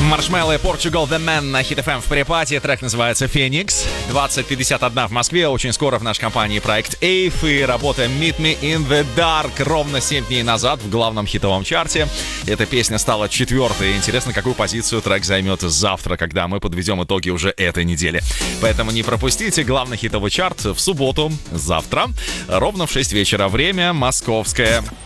Маршмелло и Portugal The Man на Hit FM в препате. Трек называется «Phoenix». 20:51 в Москве. Очень скоро в нашей компании проект Эйф и работа Meet Me in the Dark. Ровно 7 дней назад в главном хитовом чарте. Эта песня стала 4-й. Интересно, какую позицию трек займет завтра, когда мы подведем итоги уже этой недели. Поэтому не пропустите главный хитовый чарт в субботу, завтра, ровно в 6 вечера. Время московское.